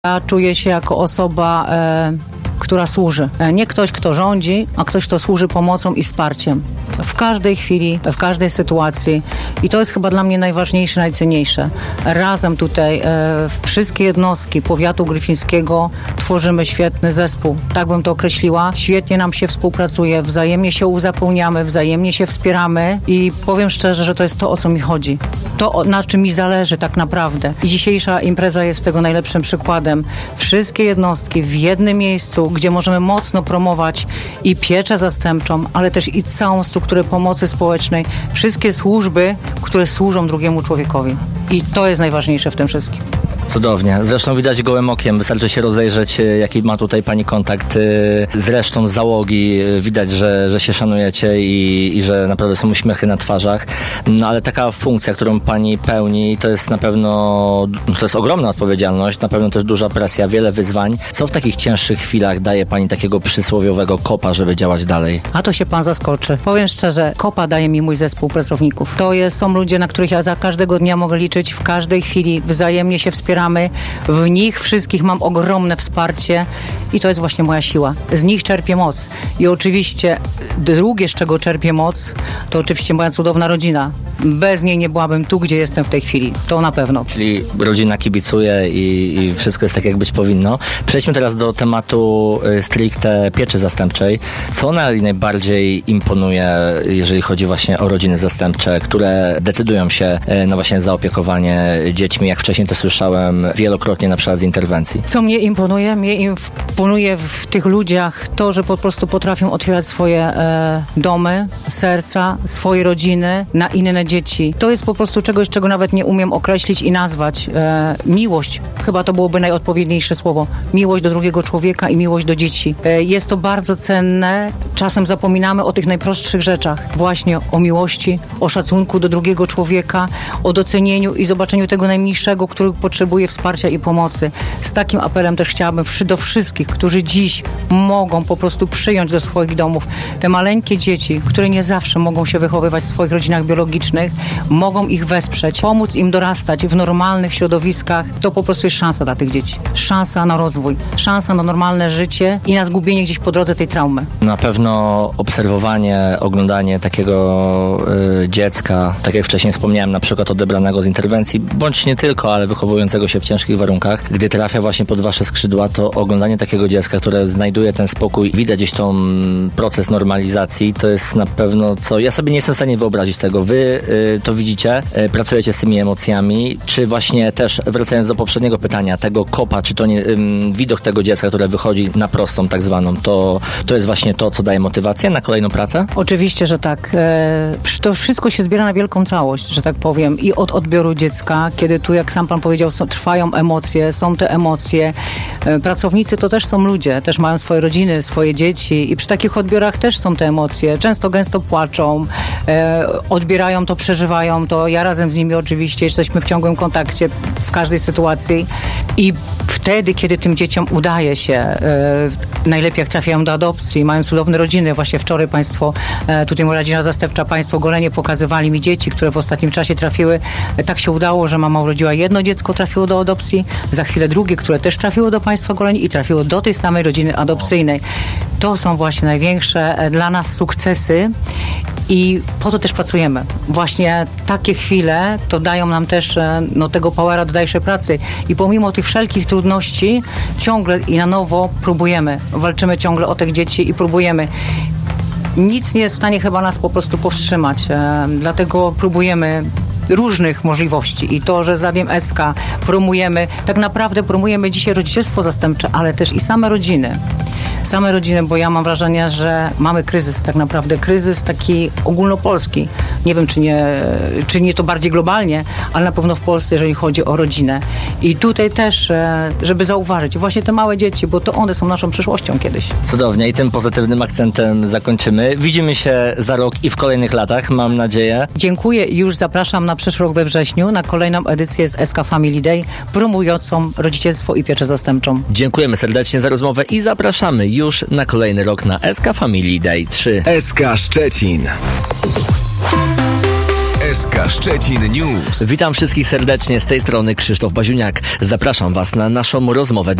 Ja czuję się jako osoba, która służy. Nie ktoś, kto rządzi, a ktoś, kto służy pomocą i wsparciem. W każdej chwili, w każdej sytuacji. I to jest chyba dla mnie najważniejsze, najcenniejsze. Razem tutaj wszystkie jednostki powiatu gryfińskiego tworzymy świetny zespół. Tak bym to określiła. Świetnie nam się współpracuje, wzajemnie się uzupełniamy, wzajemnie się wspieramy i powiem szczerze, że to jest to, o co mi chodzi. To, na czym mi zależy tak naprawdę. I dzisiejsza impreza jest tego najlepszym przykładem. Wszystkie jednostki w jednym miejscu, gdzie możemy mocno promować i pieczę zastępczą, ale też i całą strukturę pomocy społecznej. Wszystkie służby, które służą drugiemu człowiekowi. I to jest najważniejsze w tym wszystkim. Cudownie. Zresztą widać gołym okiem. Wystarczy się rozejrzeć, jaki ma tutaj pani kontakt z resztą załogi. Widać, że się szanujecie i że naprawdę są uśmiechy na twarzach. No ale taka funkcja, którą pani pełni, to jest na pewno, to jest ogromna odpowiedzialność, na pewno też duża presja, wiele wyzwań. Co w takich cięższych chwilach daje pani takiego przysłowiowego kopa, żeby działać dalej? A to się pan zaskoczy. Powiem szczerze, kopa daje mi mój zespół pracowników. Są ludzie, na których ja za każdego dnia mogę liczyć, w każdej chwili wzajemnie się wspieramy. W nich wszystkich mam ogromne wsparcie i to jest właśnie moja siła. Z nich czerpię moc. I oczywiście drugie, z czego czerpię moc, to oczywiście moja cudowna rodzina. Bez niej nie byłabym tu, gdzie jestem w tej chwili. To na pewno. Czyli rodzina kibicuje i wszystko jest tak, jak być powinno. Przejdźmy teraz do tematu stricte pieczy zastępczej. Co najbardziej imponuje, jeżeli chodzi właśnie o rodziny zastępcze, które decydują się na właśnie zaopiekowanie dziećmi, jak wcześniej to słyszałem wielokrotnie na przykład z interwencji? Co mnie imponuje? Mnie imponuje w tych ludziach to, że po prostu potrafią otwierać swoje domy, serca, swoje rodziny na inne dzieci. To jest po prostu czegoś, czego nawet nie umiem określić i nazwać. Miłość. Chyba to byłoby najodpowiedniejsze słowo. Miłość do drugiego człowieka i miłość do dzieci. Jest to bardzo cenne. Czasem zapominamy o tych najprostszych rzeczach. Właśnie o miłości, o szacunku do drugiego człowieka, o docenieniu i zobaczeniu tego najmniejszego, który potrzebuje wsparcia i pomocy. Z takim apelem też chciałabym do wszystkich, którzy dziś mogą po prostu przyjąć do swoich domów te maleńkie dzieci, które nie zawsze mogą się wychowywać w swoich rodzinach biologicznych, mogą ich wesprzeć, pomóc im dorastać w normalnych środowiskach. To po prostu jest szansa dla tych dzieci. Szansa na rozwój, szansa na normalne życie i na zgubienie gdzieś po drodze tej traumy. Na pewno obserwowanie, oglądanie takiego dziecka, tak jak wcześniej wspomniałem, na przykład odebranego z interwencji, bądź nie tylko, ale wychowującego się w ciężkich warunkach, gdy trafia właśnie pod wasze skrzydła, to oglądanie takiego dziecka, które znajduje ten spokój, widać gdzieś tą proces normalizacji, to jest na pewno co... Ja sobie nie jestem w stanie wyobrazić tego. Wy to widzicie, pracujecie z tymi emocjami, czy właśnie też, wracając do poprzedniego pytania, tego kopa, czy to nie, widok tego dziecka, które wychodzi na prostą tak zwaną, to jest właśnie to, co daje motywację na kolejną pracę? Oczywiście, że tak. To wszystko się zbiera na wielką całość, że tak powiem. I od odbioru dziecka, kiedy tu, jak sam pan powiedział, trwają emocje, są te emocje. Pracownicy to też są ludzie, też mają swoje rodziny, swoje dzieci i przy takich odbiorach też są te emocje. Często gęsto płaczą, odbierają to, przeżywają to. Ja razem z nimi oczywiście jesteśmy w ciągłym kontakcie w każdej sytuacji i wtedy, kiedy tym dzieciom udaje się, najlepiej jak trafiają do adopcji, mają cudowne rodziny. Właśnie wczoraj państwo, tutaj moja rodzina zastępcza, państwo Golenie pokazywali mi dzieci, które w ostatnim czasie trafiły. Tak się udało, że mama urodziła jedno dziecko, trafiło do adopcji, za chwilę drugie, które też trafiło do państwa Golenie i trafiło do tej samej rodziny adopcyjnej. To są właśnie największe dla nas sukcesy i po to też pracujemy. Właśnie takie chwile to dają nam też tego powera do dalszej pracy i pomimo tych wszelkich trudności ciągle i na nowo próbujemy. Walczymy ciągle o tych dzieci i próbujemy. Nic nie jest w stanie chyba nas po prostu powstrzymać. Dlatego próbujemy różnych możliwości i to, że z Radiem SK tak naprawdę promujemy dzisiaj rodzicielstwo zastępcze, ale też i same rodziny, bo ja mam wrażenie, że mamy kryzys, tak naprawdę kryzys taki ogólnopolski. Nie wiem, czy nie to bardziej globalnie, ale na pewno w Polsce, jeżeli chodzi o rodzinę. I tutaj też, żeby zauważyć właśnie te małe dzieci, bo to one są naszą przyszłością kiedyś. Cudownie i tym pozytywnym akcentem zakończymy. Widzimy się za rok i w kolejnych latach, mam nadzieję. Dziękuję i już zapraszam na przyszły rok we wrześniu na kolejną edycję z SK Family Day promującą rodzicielstwo i pieczę zastępczą. Dziękujemy serdecznie za rozmowę i zapraszamy już na kolejny rok na SK Family Day 3. SK Szczecin. SK Szczecin News. Witam wszystkich serdecznie, z tej strony Krzysztof Baziuniak. Zapraszam Was na naszą rozmowę dnia.